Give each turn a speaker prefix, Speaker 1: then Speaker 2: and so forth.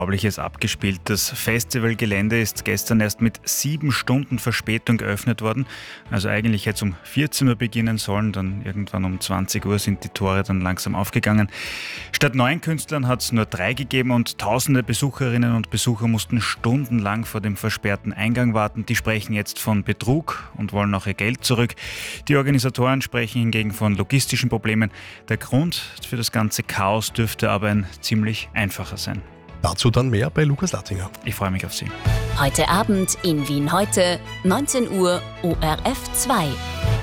Speaker 1: Unglaubliches abgespielt. Das Festivalgelände ist gestern erst mit 7 Stunden Verspätung geöffnet worden. Also eigentlich hätte es um 14 Uhr beginnen sollen, dann irgendwann um 20 Uhr sind die Tore dann langsam aufgegangen. Statt 9 Künstlern hat es nur 3 gegeben und tausende Besucherinnen und Besucher mussten stundenlang vor dem versperrten Eingang warten. Die sprechen jetzt von Betrug und wollen auch ihr Geld zurück. Die Organisatoren sprechen hingegen von logistischen Problemen. Der Grund für das ganze Chaos dürfte aber ein ziemlich einfacher sein.
Speaker 2: Dazu dann mehr bei Lukas Lattinger.
Speaker 1: Ich freue mich auf Sie.
Speaker 3: Heute Abend in Wien heute, 19 Uhr, ORF 2.